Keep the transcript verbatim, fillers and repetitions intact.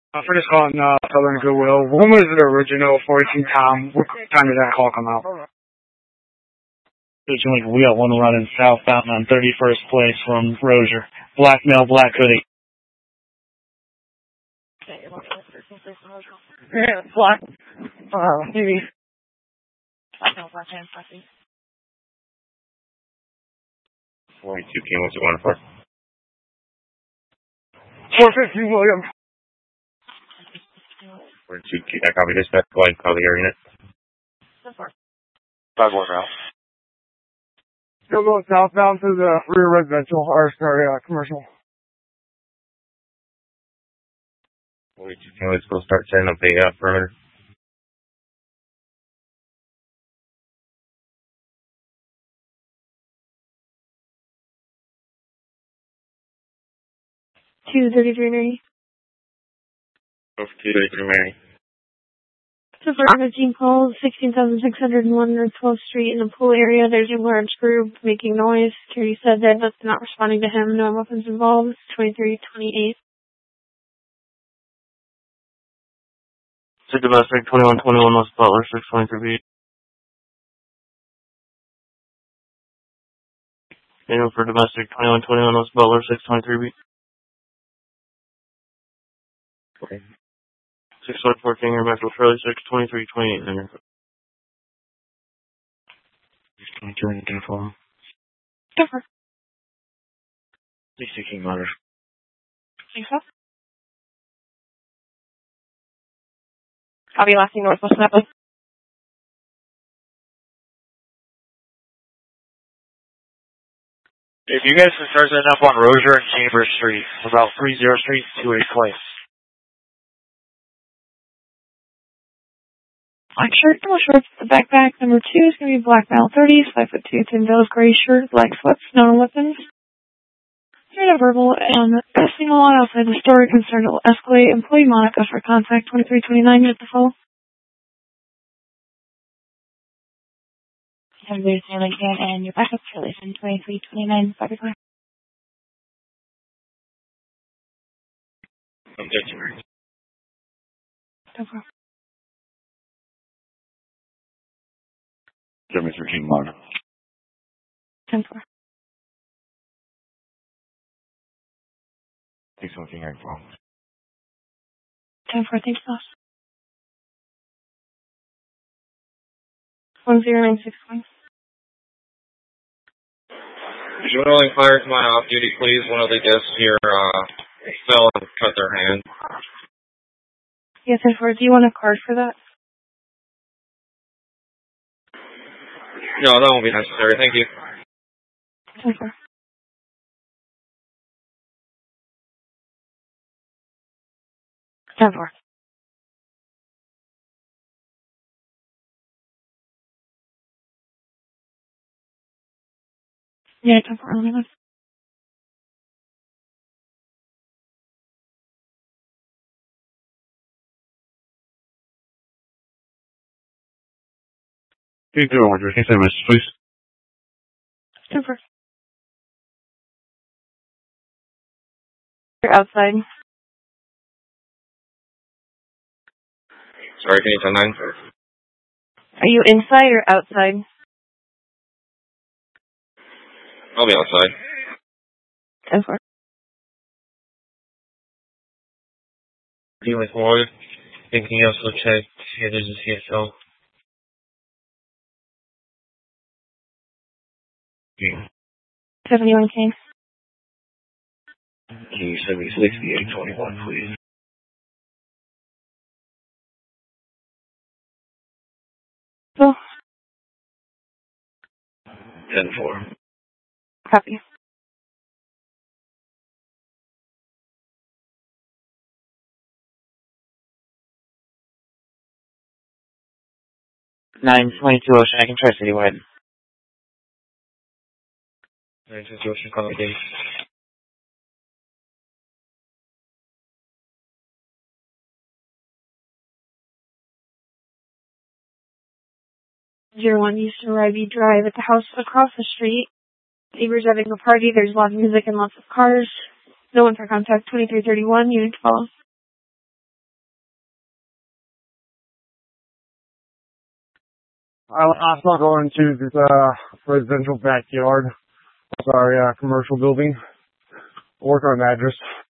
Uh, for this call in uh, Southern Goodwill, when was the original forty-two Tom? What time did that call come out? Originally, we got one running southbound on thirty-first Place from Rozier. Black male, black hoodie. Yeah, black. Uh, maybe. Black male, black hand, black hand. forty-two King, what's it going for? four fifty William. forty-two King, I copy dispatch, go ahead and call the air unit. five one route. Still going southbound to the rear residential, or sorry, uh, commercial. forty-two King, let's go start setting up the uh, perimeter. two thirty-three Mary. Go for two thirty-three Mary. So for fifteen calls, sixteen thousand six hundred one North twelfth Street in the pool area, there's a large group making noise. Security said that that's not responding to him. No weapons involved. twenty-three twenty-eight. Six domestic, twenty-one twenty-one West Butler, six twenty-three B. Name for domestic, twenty-one twenty-one West Butler, six twenty-three B. Okay. six twenty-four King, or Metro Charlie, six twenty-three twenty-eight. six twenty-two in uniform. Different. six King Motor. Think so? Copy, last thing Northwest Napa. If you guys can start setting up on Rozier and Chambers Street, about three zero Street, two eight Place. Black shirt, no shorts, the backpack. Number two is going to be black male thirties, five foot two, thin nose, gray shirt, black sweats, no weapons. Straight up verbal, and single on outside the store, concerned will escalate. Employee Monica for contact, twenty-three twenty-nine, minutes to follow. Everybody's saying again, and your backup Charlie from twenty-three twenty-nine, five o'clock. I'm good. No problem. German thirteen Motor. ten four. six one King, airflow. ten four, thanks, boss. one zero nine six one. Would you only fire to my off-duty, please? One of the guests here uh, fell and cut their hand. Yes, ten four. Do you want a card for that? No, that won't be necessary. Thank you. ten four. ten four. Yeah, ten four. Let me look. Two zero one, can you say a message, please? ten four. You're outside. Sorry, can you tell nine? Are you inside or outside? I'll be outside. ten four. Dealing with one. Thinking also check see if there's a C S L. Okay. seventy-one King. Can you send me sixty-eight twenty-one, please? So, ten four. copy. nine twenty-two Ocean, I can try citywide. nine twenty-two Ocean, call again. zero one East Arrivee Drive at the house across the street. Neighbors having a party. There's lots of music and lots of cars. No one for contact. twenty-three thirty-one. Unit follow. I, I saw going to this, uh, residential backyard. Sorry, uh, commercial building. Work on an address.